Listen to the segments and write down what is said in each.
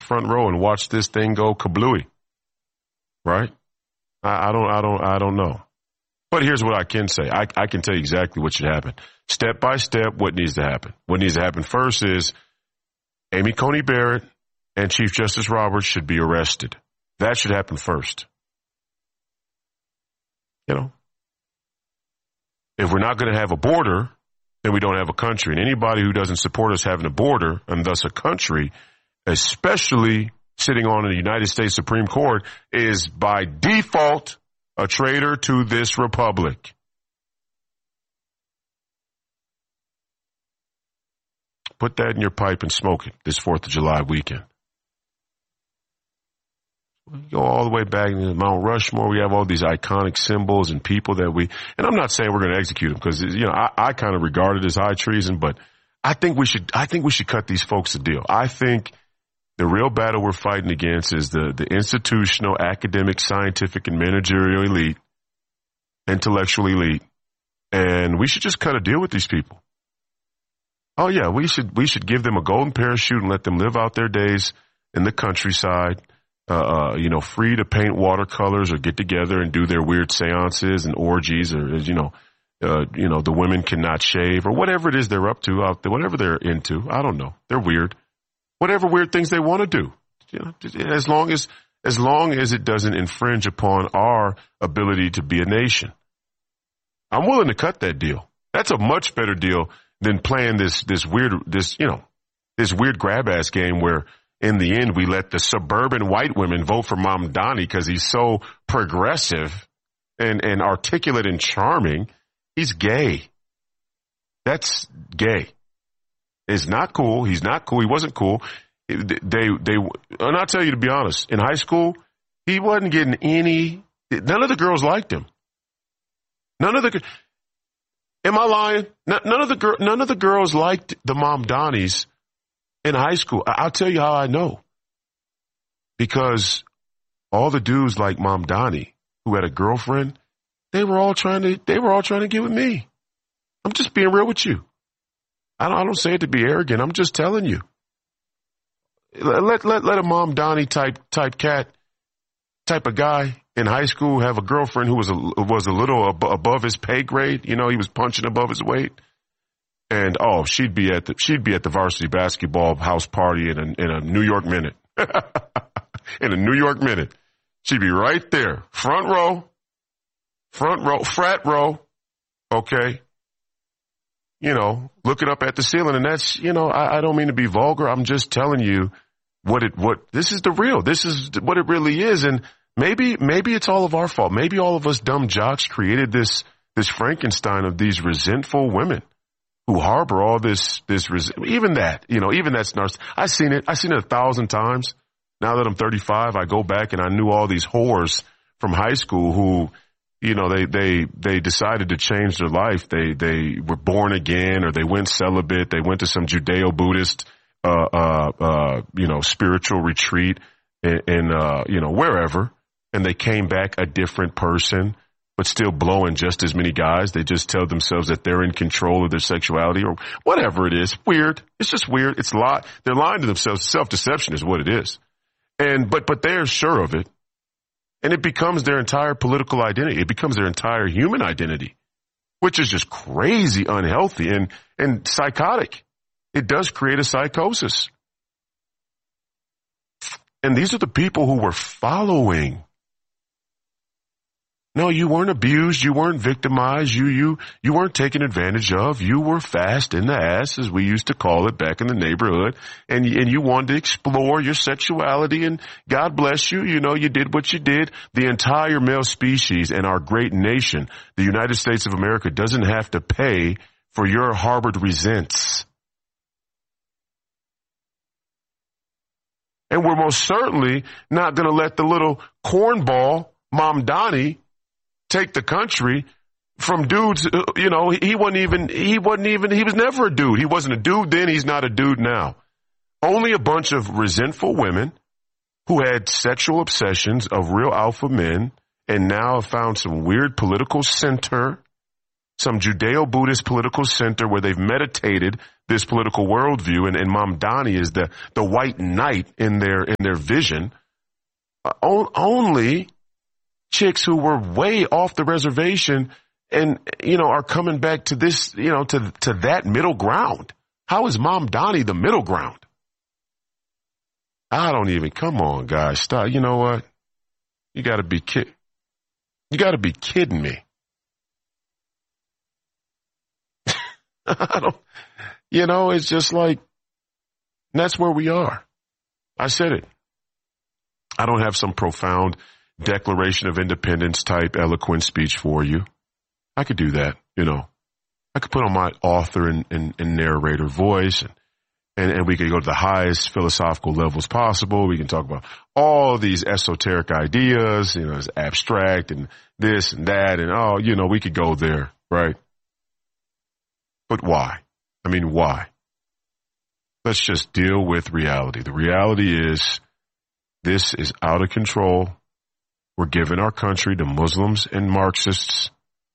front row and watch this thing go kablooey. Right? I don't know. But here's what I can say. I can tell you exactly what should happen. Step by step, what needs to happen. What needs to happen first is Amy Coney Barrett and Chief Justice Roberts should be arrested. That should happen first. You know, if we're not going to have a border, then we don't have a country. And anybody who doesn't support us having a border and thus a country, especially sitting on the United States Supreme Court, is by default a traitor to this republic. Put that in your pipe and smoke it this 4th of July weekend. We go all the way back to Mount Rushmore. We have all these iconic symbols and people that and I'm not saying we're going to execute them because, you know, I kind of regard it as high treason, but I think we should cut these folks a deal. I think the real battle we're fighting against is the institutional, academic, scientific, and managerial elite, intellectual elite, and we should just cut a deal with these people. Oh yeah, we should give them a golden parachute and let them live out their days in the countryside, free to paint watercolors or get together and do their weird seances and orgies, or the women cannot shave or whatever it is they're up to out there, whatever they're into. I don't know. They're weird. Whatever weird things they want to do, you know, as long as it doesn't infringe upon our ability to be a nation. I'm willing to cut that deal. That's a much better deal than playing this weird grab ass game where in the end we let the suburban white women vote for Mamdani because he's so progressive and articulate and charming. He's gay. That's gay. It's not cool. He's not cool. He wasn't cool. And I'll tell you, to be honest, in high school, he wasn't getting none of the girls liked him. Am I lying? None of the girls liked the Mamdanis in high school. I'll tell you how I know. Because all the dudes like Mamdani who had a girlfriend, they were all trying to get with me. I'm just being real with you. I don't say it to be arrogant. I'm just telling you. Let a Mamdani type of guy in high school have a girlfriend who was a little above his pay grade. You know, he was punching above his weight. And she'd be at the varsity basketball house party in a New York minute. In a New York minute. She'd be right there. Front row, frat row. Okay. You know, looking up at the ceiling, and that's, you know, I don't mean to be vulgar. I'm just telling you what this is this is what it really is. And maybe it's all of our fault. Maybe all of us dumb jocks created this Frankenstein of these resentful women who harbor all this even that's narcissistic. I've seen it 1,000 times. Now that I'm 35, I go back and I knew all these whores from high school who, you know, they decided to change their life. They were born again, or they went celibate. They went to some Judeo-Buddhist, spiritual retreat in wherever. And they came back a different person, but still blowing just as many guys. They just tell themselves that they're in control of their sexuality or whatever it is. Weird. It's just weird. They're lying to themselves. Self-deception is what it is. But they're sure of it. And it becomes their entire political identity. It becomes their entire human identity, which is just crazy, unhealthy, and psychotic. It does create a psychosis. And these are the people who were following. No, you weren't abused. You weren't victimized. You weren't taken advantage of. You were fast in the ass, as we used to call it back in the neighborhood. And you wanted to explore your sexuality, and God bless you. You know, you did what you did. The entire male species and our great nation, the United States of America, doesn't have to pay for your harbored resents. And we're most certainly not going to let the little cornball Mamdani take the country from dudes. You know, he was never a dude. He wasn't a dude then. He's not a dude now. Only a bunch of resentful women who had sexual obsessions of real alpha men and now have found some weird political center some Judeo-Buddhist political center where they've meditated this political worldview, and Mamdani is the white knight in their vision. Only chicks who were way off the reservation and, are coming back to this, to that middle ground. How is Mamdani the middle ground? Come on, guys, stop. You know what? You gotta be kidding me. It's just like, that's where we are. I said it. I don't have some profound Declaration of Independence type eloquent speech for you. I could do that, I could put on my author and narrator voice and we could go to the highest philosophical levels possible. We can talk about all these esoteric ideas, it's abstract and this and that and we could go there, right? But why? Why? Let's just deal with reality. The reality is this is out of control. We're giving our country to Muslims and Marxists.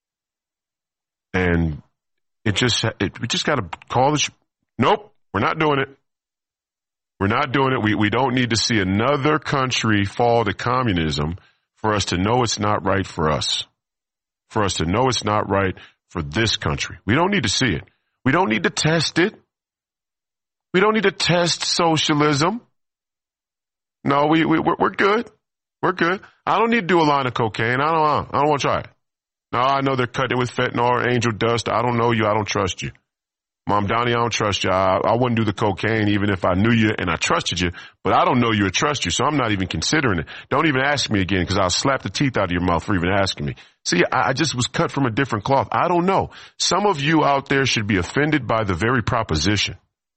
And we just got to call it. Nope, we're not doing it. We're not doing it. We don't need to see another country fall to communism for us to know it's not right for us, for us to know it's not right for this country. We don't need to see it. We don't need to test it. We don't need to test socialism. No, we're good. We're good. I don't need to do a line of cocaine. I don't want to try it. No, I know they're cutting it with fentanyl or angel dust. I don't know you. I don't trust you. Mamdani, I don't trust you. I wouldn't do the cocaine even if I knew you and I trusted you, but I don't know you or trust you, so I'm not even considering it. Don't even ask me again because I'll slap the teeth out of your mouth for even asking me. See, I just was cut from a different cloth. I don't know. Some of you out there should be offended by the very proposition.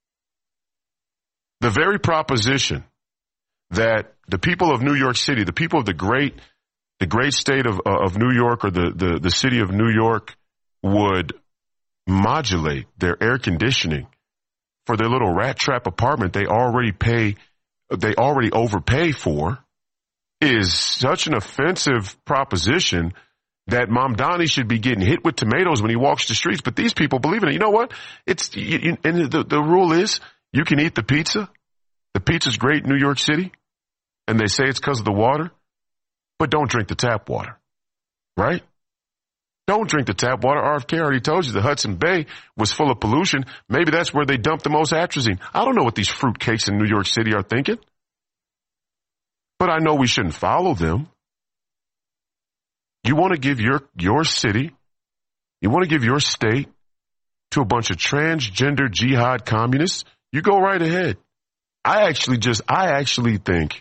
The very proposition that the people of New York City, the people of the great state of New York or the city of New York would modulate their air conditioning for their little rat trap apartment they already overpay for is such an offensive proposition that Mamdani should be getting hit with tomatoes when he walks the streets. But these people believe in it. You know what? And the rule is you can eat the pizza. The pizza's great in New York City. And they say it's because of the water. But don't drink the tap water. Right? Don't drink the tap water. RFK already told you the Hudson Bay was full of pollution. Maybe that's where they dumped the most atrazine. I don't know what these fruitcakes in New York City are thinking. But I know we shouldn't follow them. You want to give your city, you want to give your state to a bunch of transgender jihad communists, you go right ahead. I actually think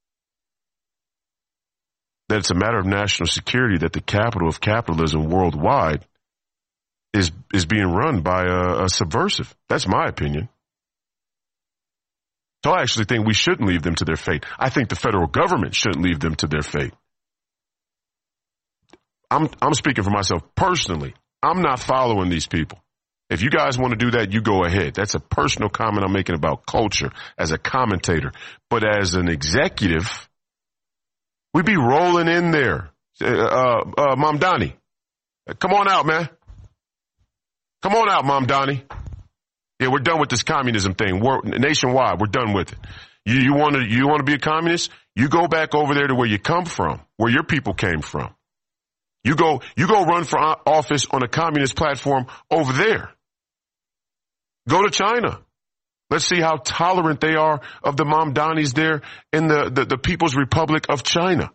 that it's a matter of national security that the capital of capitalism worldwide is being run by a subversive. That's my opinion. So I actually think we shouldn't leave them to their fate. I think the federal government shouldn't leave them to their fate. I'm speaking for myself personally. I'm not following these people. If you guys want to do that, you go ahead. That's a personal comment I'm making about culture as a commentator. But as an executive, we be rolling in there. Mamdani, come on out, man. Come on out, Mamdani. Yeah, we're done with this communism thing. Nationwide, we're done with it. You want to be a communist? You go back over there to where you come from, where your people came from. You go run for office on a communist platform over there. Go to China. Let's see how tolerant they are of the Mamdanis there in the People's Republic of China.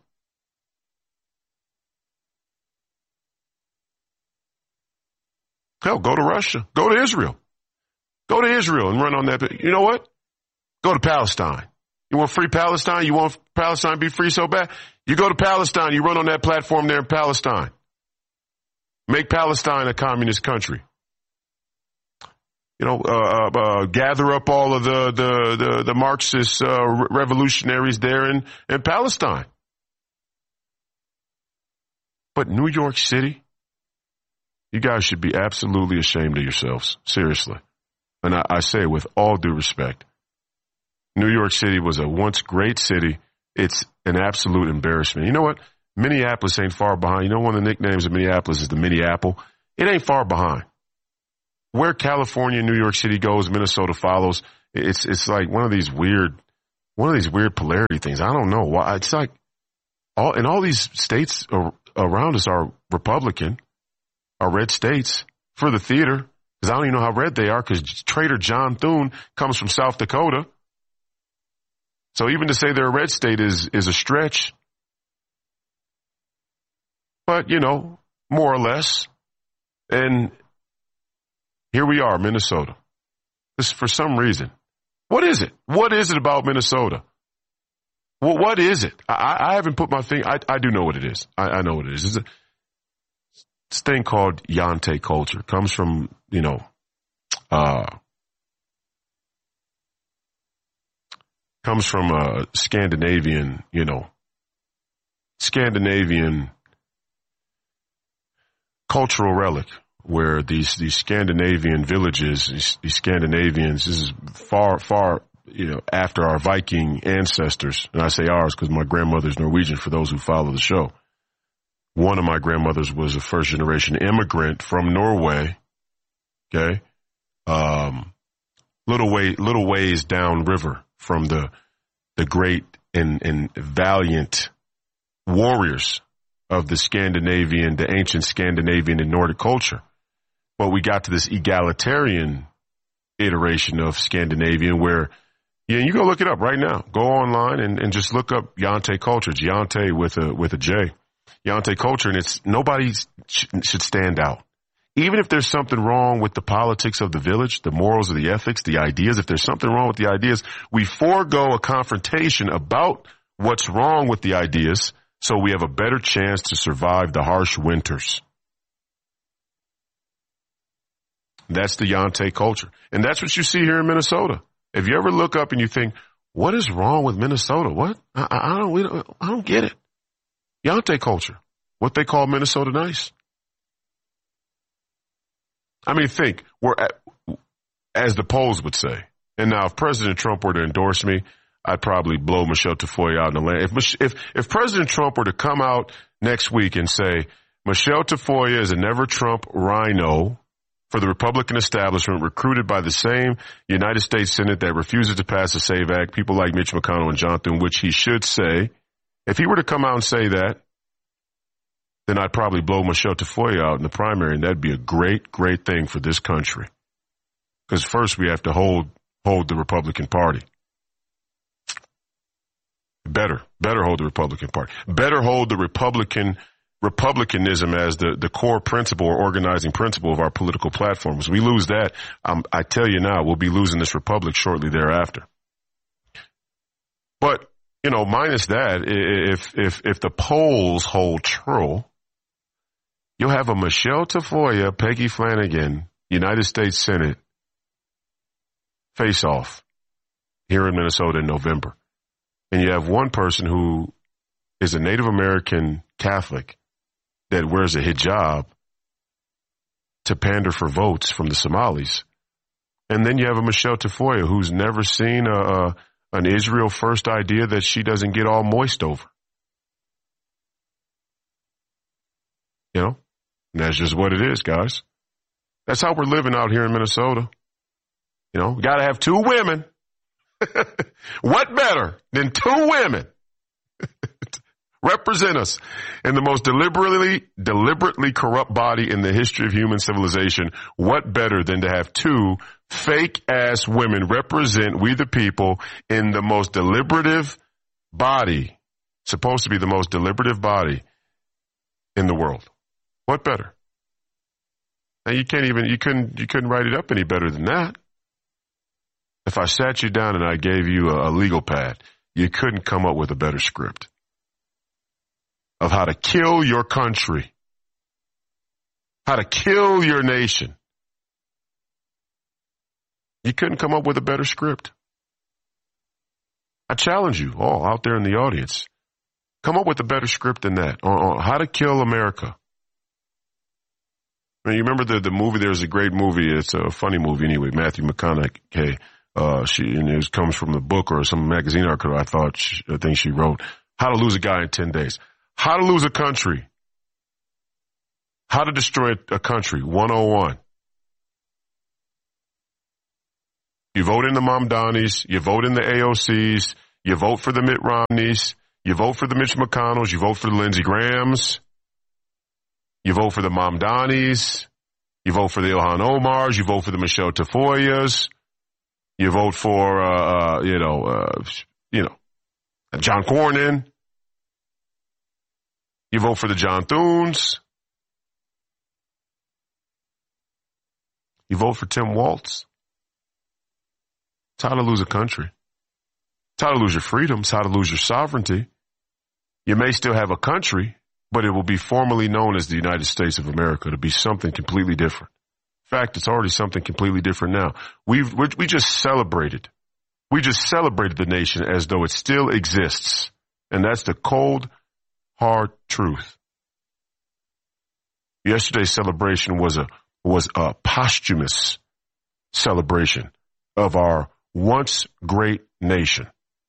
Hell, go to Russia. Go to Israel. Go to Israel and run on that. You know what? Go to Palestine. You want free Palestine? You want Palestine to be free so bad? You go to Palestine. You run on that platform there in Palestine. Make Palestine a communist country. Gather up all of the Marxist revolutionaries there in Palestine. But New York City, you guys should be absolutely ashamed of yourselves. Seriously. And I say it with all due respect. New York City was a once great city. It's an absolute embarrassment. You know what? Minneapolis ain't far behind. You know, one of the nicknames of Minneapolis is the Mini Apple. It ain't far behind. Where California and New York City goes, Minnesota follows. It's like one of these weird polarity things. I don't know why. It's like all these states around us are Republican, are red states for the theater. Because I don't even know how red they are, because Trader John Thune comes from South Dakota. So even to say they're a red state is a stretch. But, more or less. And here we are, Minnesota. This, for some reason. What is it? What is it about Minnesota? Well, what is it? I haven't put my finger. I do know what it is. I know what it is. It's this thing called Yante culture. Comes from, Scandinavian, Scandinavian cultural relic, where these Scandinavian villages, these Scandinavians, this is far, after our Viking ancestors. And I say ours because my grandmother's Norwegian, for those who follow the show. One of my grandmothers was a first generation immigrant from Norway. Okay. Little ways downriver from the great and valiant warriors of the ancient Scandinavian and Nordic culture. But we got to this egalitarian iteration of Scandinavian where, you go look it up right now. Go online and just look up Yante culture. It's Yante with a J. Yante culture, and it's nobody should stand out. Even if there's something wrong with the politics of the village, the morals of the ethics, the ideas, if there's something wrong with the ideas, we forego a confrontation about what's wrong with the ideas so we have a better chance to survive the harsh winters. That's the Yante culture. And that's what you see here in Minnesota. If you ever look up and you think, what is wrong with Minnesota? What? I don't get it. Yante culture. What they call Minnesota nice. I mean, think, as the polls would say. And now, if President Trump were to endorse me, I'd probably blow Michelle Tafoya out in the land. If President Trump were to come out next week and say, Michelle Tafoya is a never Trump rhino for the Republican establishment recruited by the same United States Senate that refuses to pass the SAVE Act, people like Mitch McConnell and John Thune, which he should say, if he were to come out and say that, then I'd probably blow Michelle Tafoya out in the primary, and that'd be a great, great thing for this country. Because first we have to hold the Republican Party. Better hold the Republican Party. Better hold the republicanism as the core principle or organizing principle of our political platforms. We lose that, I tell you now, we'll be losing this republic shortly thereafter. But, minus that, if the polls hold true, you'll have a Michelle Tafoya, Peggy Flanagan, United States Senate face-off here in Minnesota in November. And you have one person who is a Native American Catholic that wears a hijab to pander for votes from the Somalis. And then you have a Michelle Tafoya who's never seen an Israel first idea that she doesn't get all moist over. And that's just what it is, guys. That's how we're living out here in Minnesota. We got to have two women. What better than two women represent us in the most deliberately corrupt body in the history of human civilization? What better than to have two fake-ass women represent we the people in the most deliberative body, supposed to be the most deliberative body in the world? What better? Now you couldn't write it up any better than that. If I sat you down and I gave you a legal pad, you couldn't come up with a better script of how to kill your country, how to kill your nation. You couldn't come up with a better script. I challenge you all out there in the audience. Come up with a better script than that on how to kill America. I mean, you remember the movie? There's a great movie. It's a funny movie anyway. Matthew McConaughey. It comes from the book or some magazine article I think she wrote. How to Lose a Guy in 10 Days. How to Lose a Country How to destroy a country, 101. You vote in the Mamdanis, you vote in the AOCs, you vote for the Mitt Romneys, you vote for the Mitch McConnells, you vote for the Lindsey Grahams, you vote for the Mamdanis, you vote for the Ilhan Omars, you vote for the Michelle Tafoyas, you vote for, John Cornyn, you vote for the John Thunes, you vote for Tim Walz. It's how to lose a country. It's how to lose your freedom. It's how to lose your sovereignty. You may still have a country, but it will be formally known as the United States of America. It'll be something completely different. In fact, it's already something completely different now. We just celebrated. We just celebrated the nation as though it still exists. And that's the cold, hard truth. Yesterday's celebration was a posthumous celebration of our once great nation.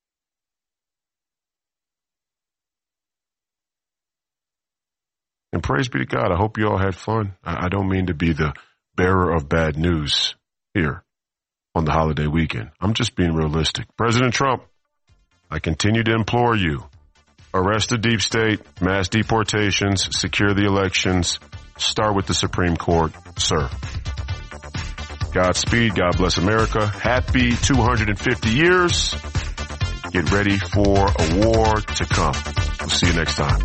And praise be to God. I hope you all had fun. I don't mean to be the bearer of bad news here on the holiday weekend. I'm just being realistic. President Trump, I continue to implore you, arrest the deep state, mass deportations, secure the elections, start with the Supreme Court, sir. Godspeed. God bless America. Happy 250 years. Get ready for a war to come. We'll see you next time.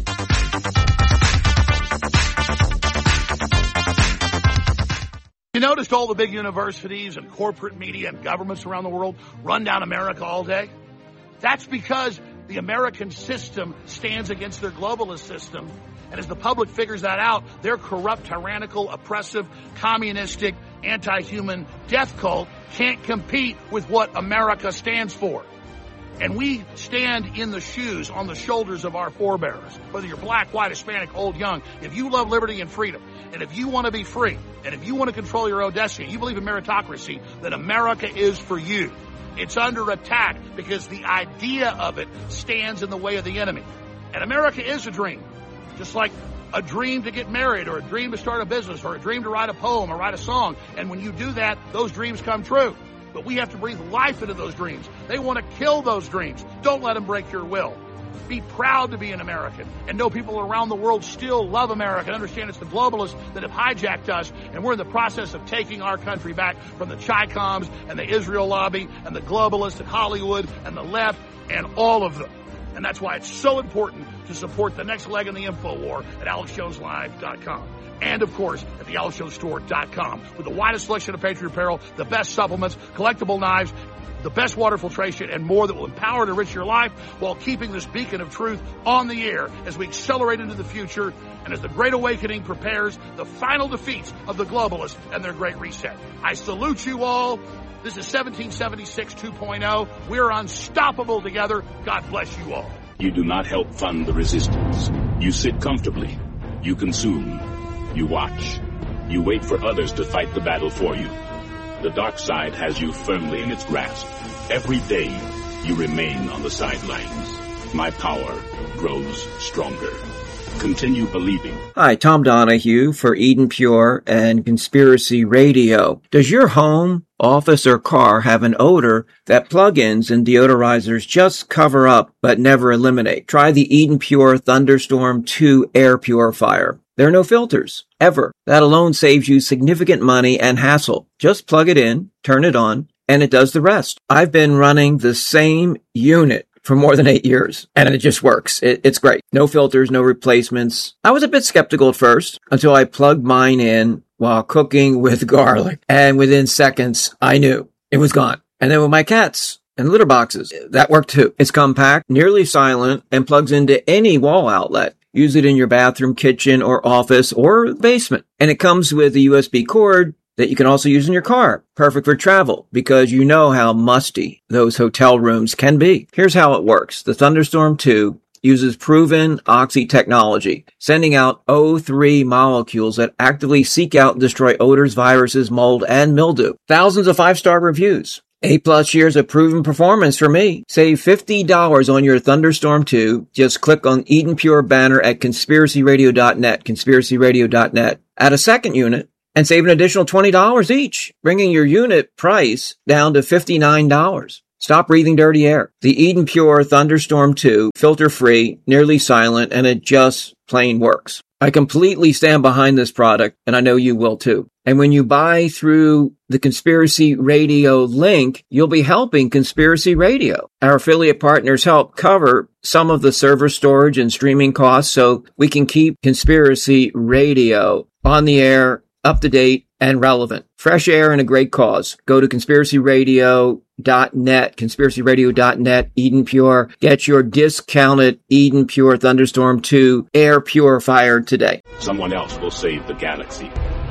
You noticed all the big universities and corporate media and governments around the world run down America all day? That's because the American system stands against their globalist system. And as the public figures that out, their corrupt, tyrannical, oppressive, communistic, anti-human death cult can't compete with what America stands for. And we stand in the shoes, on the shoulders of our forebears. Whether you're black, white, Hispanic, old, young, if you love liberty and freedom, and if you want to be free, and if you want to control your own destiny, you believe in meritocracy, then America is for you. It's under attack because the idea of it stands in the way of the enemy. And America is a dream. Just like a dream to get married or a dream to start a business or a dream to write a poem or write a song. And when you do that, those dreams come true. But we have to breathe life into those dreams. They want to kill those dreams. Don't let them break your will. Be proud to be an American and know people around the world still love America and understand it's the globalists that have hijacked us, and we're in the process of taking our country back from the Chi-Coms and the Israel lobby and the globalists at Hollywood and the left and all of them. And that's why it's so important to support the next leg in the info war at AlexJonesLive.com. And, of course, at the AlexJonesStore.com with the widest selection of Patriot apparel, the best supplements, collectible knives, the best water filtration, and more that will empower and enrich your life while keeping this beacon of truth on the air as we accelerate into the future and as the Great Awakening prepares the final defeats of the globalists and their Great Reset. I salute you all. This is 1776 2.0. We're unstoppable together. God bless you all. You do not help fund the resistance. You sit comfortably. You consume. You watch. You wait for others to fight the battle for you. The dark side has you firmly in its grasp. Every day, you remain on the sidelines. My power grows stronger. Continue believing. Hi, Tom Donahue for Eden Pure and Conspiracy Radio. Does your home, office, or car have an odor that plug-ins and deodorizers just cover up but never eliminate? Try the Eden Pure Thunderstorm 2 air purifier. There are no filters, ever. That alone saves you significant money and hassle. Just plug it in, turn it on, and it does the rest. I've been running the same unit for more than 8 years, and it just works. It's great. No filters, no replacements. I was a bit skeptical at first until I plugged mine in while cooking with garlic, and within seconds, I knew it was gone. And then with my cats and litter boxes, that worked too. It's compact, nearly silent, and plugs into any wall outlet. Use it in your bathroom, kitchen, or office, or basement. And it comes with a USB cord that you can also use in your car. Perfect for travel, because you know how musty those hotel rooms can be. Here's how it works. The Thunderstorm 2 uses proven oxy technology, sending out O3 molecules that actively seek out and destroy odors, viruses, mold, and mildew. Thousands of 5-star reviews. 8+ years of proven performance for me. Save $50 on your Thunderstorm 2. Just click on Eden Pure banner at conspiracyradio.net, conspiracyradio.net. Add a second unit and save an additional $20 each, bringing your unit price down to $59. Stop breathing dirty air. The Eden Pure Thunderstorm 2, filter-free, nearly silent, and it just plain works. I completely stand behind this product, and I know you will too. And when you buy through the Conspiracy Radio link, you'll be helping Conspiracy Radio. Our affiliate partners help cover some of the server storage and streaming costs so we can keep Conspiracy Radio on the air, up to date, and relevant. Fresh air and a great cause. Go to conspiracyradio.net, conspiracyradio.net, Eden Pure. Get your discounted Eden Pure Thunderstorm 2 air purifier today. Someone else will save the galaxy.